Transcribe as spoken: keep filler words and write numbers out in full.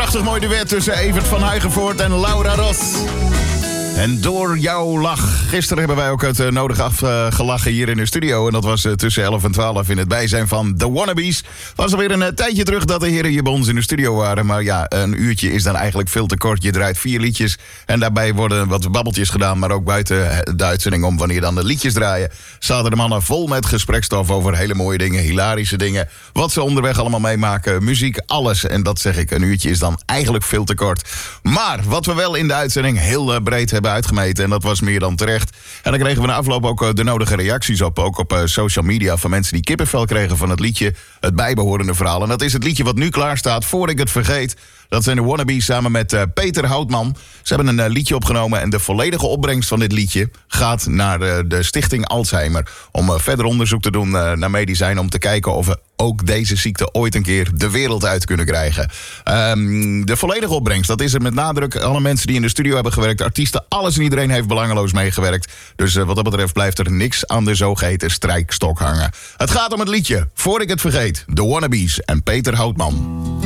prachtig mooi duet tussen Evert van Huigenvoort en Laura Ros. En door jouw lach. Gisteren hebben wij ook het uh, nodig afgelachen hier in de studio. En dat was uh, tussen elf en twaalf in het bijzijn van The Wannabes. Was alweer een uh, tijdje terug dat de heren hier bij ons in de studio waren. Maar ja, een uurtje is dan eigenlijk veel te kort. Je draait vier liedjes. En daarbij worden wat babbeltjes gedaan. Maar ook buiten de uitzending om wanneer dan de liedjes draaien. Zaten de mannen vol met gesprekstof over hele mooie dingen. Hilarische dingen. Wat ze onderweg allemaal meemaken. Muziek, alles. En dat zeg ik, een uurtje is dan eigenlijk veel te kort. Maar wat we wel in de uitzending heel uh, breed hebben uitgemeten. En dat was meer dan terecht. En dan kregen we na afloop ook uh, de nodige reacties op. Ook op uh, social media van mensen die kippenvel kregen van het liedje. Het bijbehorende verhaal. En dat is het liedje wat nu klaar staat. Voor ik het vergeet. Dat zijn de Wannabes samen met uh, Peter Houtman. Ze hebben een uh, liedje opgenomen. En de volledige opbrengst van dit liedje gaat naar uh, de Stichting Alzheimer. Om uh, verder onderzoek te doen uh, naar medicijnen. Om te kijken of we ook deze ziekte ooit een keer de wereld uit kunnen krijgen. Um, de volledige opbrengst, dat is er met nadruk. Alle mensen die in de studio hebben gewerkt, artiesten, alles en iedereen heeft belangeloos meegewerkt. Dus uh, wat dat betreft blijft er niks aan de zogeheten strijkstok hangen. Het gaat om het liedje, voor ik het vergeet. De Wannabes en Peter Houtman.